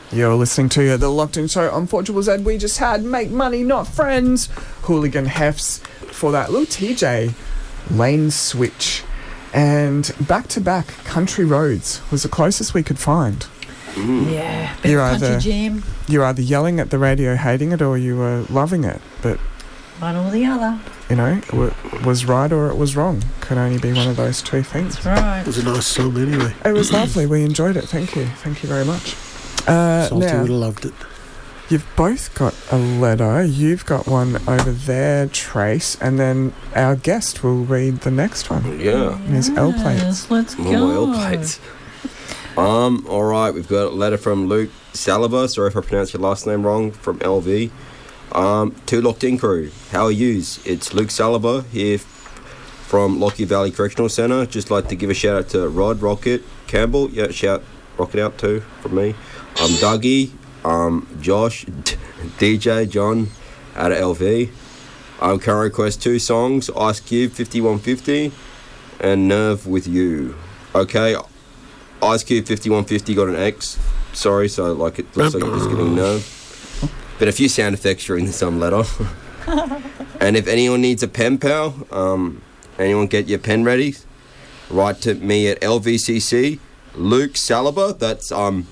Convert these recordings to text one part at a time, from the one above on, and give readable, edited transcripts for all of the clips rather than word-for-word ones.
You're listening to the Locked In Show on 4ZZZ. We just had Make Money Not Friends, Hooligan Hefts, for that Lil TJ, Lane Switch, and back-to-back Country Roads was the closest we could find. Yeah, bit of country jam. You're either yelling at the radio, hating it, or you were loving it. But one or the other. You know, it was right or it was wrong. Could only be one of those two things. That's right. It was a nice song anyway. It was lovely. We enjoyed it. Thank you. Thank you very much. Salty now, would have loved it. You've both got a letter. You've got one over there, Trace, and then our guest will read the next one. Yeah. And his L plates. Let's go. My L plates. All right, we've got a letter from Luke Saliba. Sorry if I pronounced your last name wrong. From LV. To Locked In crew, how are yous? It's Luke Saliba here from Lockyer Valley Correctional Centre. Just like to give a shout out to Rod Rocket Campbell. Yeah, shout Rocket out too from me. Dougie, Josh, DJ John out of LV. Current request 2 songs: Ice Cube 5150 and Nerve with You. Okay, Ice Cube 5150 got an X. Sorry, so like it looks like it was getting Nerve. But a few sound effects during this letter. And if anyone needs a pen pal, anyone get your pen ready, write to me at LVCC, Luke Saliba, that's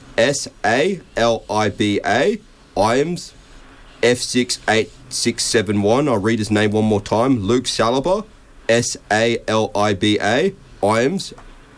SALIBA, IAMS, F68671. I'll read his name one more time, Luke Saliba, SALIBA, IAMS,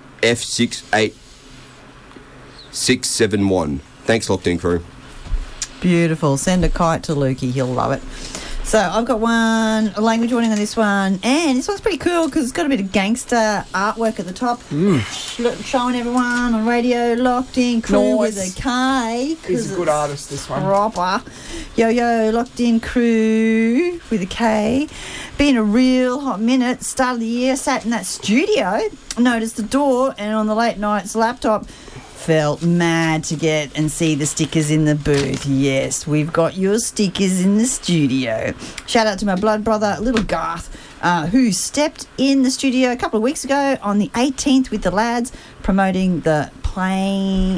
F68671. Thanks, Locked In crew. Beautiful. Send a kite to Lukey. He'll love it. So I've got one language warning on this one, and this one's pretty cool because it's got a bit of gangster artwork at the top, showing everyone on radio. Locked In crew with a K. He's a good artist, this one. Proper. Yo, Locked In crew with a K. Been a real hot minute. Start of the year, sat in that studio, noticed the door, and on the late nights laptop, felt mad to get and see the stickers in the booth. Yes, we've got your stickers in the studio. Shout out to my blood brother, little Garth, who stepped in the studio a couple of weeks ago on the 18th with the lads, promoting the Pain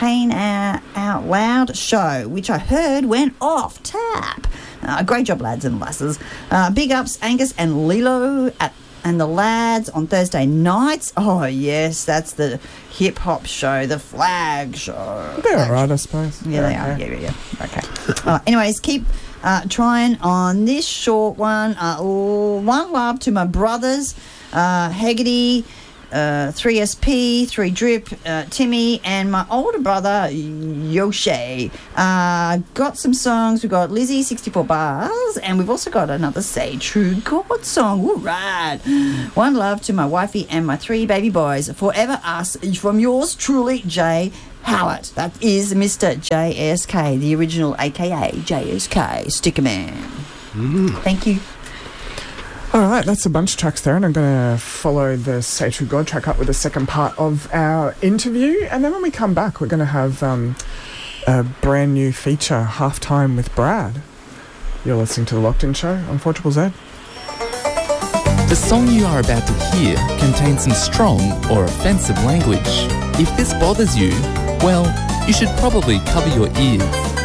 Out Loud show, which I heard went off tap. Great job, lads and lasses. Big ups, Angus and Lilo and the lads on Thursday nights. Oh, yes, that's the hip-hop show, the flag show. They're all right, I suppose. Yeah, they are. Yeah. Okay. Anyways, keep trying on this short one. One love to my brothers, Hegarty, 3SP, 3 Drip, Timmy, and my older brother, Yoshi. Got some songs. We've got Lizzie, 64 Bars, and we've also got another Say True God song. All right. One love to my wifey and my 3 baby boys. Forever us, from yours truly, Jay Howard. That is Mr. JSK, the original, a.k.a. JSK, Sticker Man. Thank you. All right, that's a bunch of tracks there, and I'm going to follow the Say True God track up with the second part of our interview. And then when we come back, we're going to have a brand new feature, Halftime with Brad. You're listening to The Locked In Show on 4ZZZ. The song you are about to hear contains some strong or offensive language. If this bothers you, well, you should probably cover your ears.